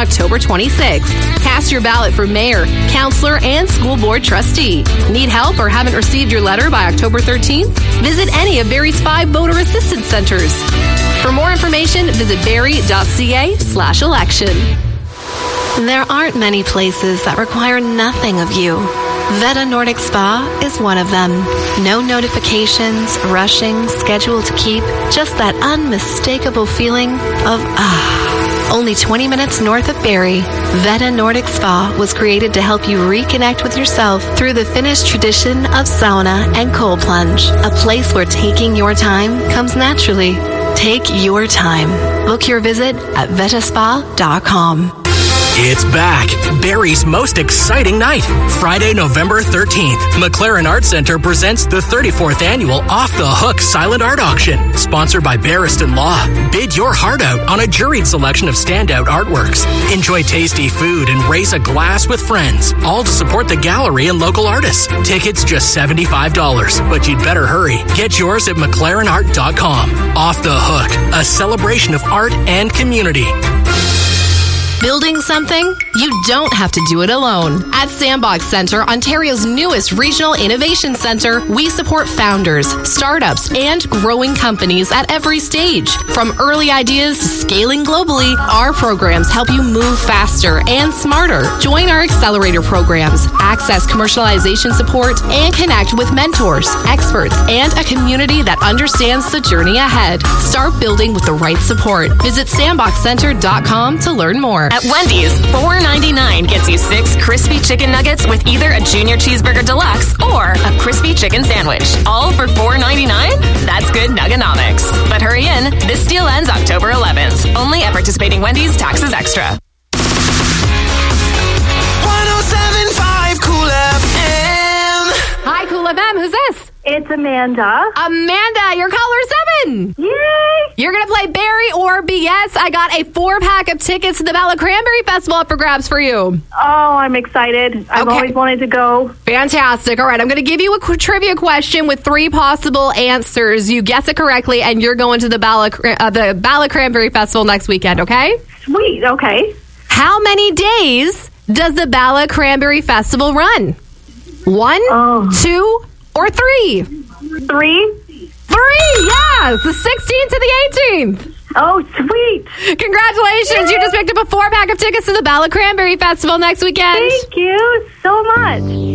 October 26th. Cast your ballot for mayor, councilor, and school board trustee. Need help or haven't received your letter by October 13th? Visit any of Barrie's 5 voter assistance centers. For more information, visit barrie.ca/election. There aren't many places that require nothing of you. Veta Nordic Spa is one of them. No notifications, rushing, schedule to keep, just that unmistakable feeling of Only 20 minutes north of Barrie, Veta Nordic Spa was created to help you reconnect with yourself through the Finnish tradition of sauna and cold plunge. A place where taking your time comes naturally. Take your time. Book your visit at vetaspa.com. It's back. Barrie's most exciting night. Friday, November 13th. McLaren Art Center presents the 34th annual Off the Hook Silent Art Auction. Sponsored by Barristan Law. Bid your heart out on a juried selection of standout artworks. Enjoy tasty food and raise a glass with friends. All to support the gallery and local artists. Tickets just $75, but you'd better hurry. Get yours at McLarenArt.com. Off the Hook. A celebration of art and community. Building something? You don't have to do it alone. At Sandbox Center, Ontario's newest regional innovation center, we support founders, startups, and growing companies at every stage. From early ideas to scaling globally, our programs help you move faster and smarter. Join our accelerator programs, access commercialization support, and connect with mentors, experts, and a community that understands the journey ahead. Start building with the right support. Visit sandboxcenter.com to learn more. At Wendy's, $4.99 gets you 6 crispy chicken nuggets with either a Junior Cheeseburger Deluxe or a crispy chicken sandwich. All for $4.99? That's good nuggonomics. But hurry in. This deal ends October 11th. Only at participating Wendy's. Taxes extra. 107.5 Cool FM. Hi, Cool FM. Who's this? It's Amanda. Amanda, you're caller 7. Yay! You're going to play Barrie or BS. I got a 4-pack of tickets to the Bella Cranberry Festival up for grabs for you. Oh, I'm excited. I've always wanted to go. Fantastic. All right, I'm going to give you a trivia question with 3 possible answers. You guess it correctly, and you're going to the Bella Cranberry Festival next weekend, okay? Sweet, okay. How many days does the Bella Cranberry Festival run? 1, 2, or 3? 3. 3, yes! The 16th to the 18th. Oh, sweet. Congratulations. You just picked up a 4-pack of tickets to the Bella Cranberry Festival next weekend. Thank you so much.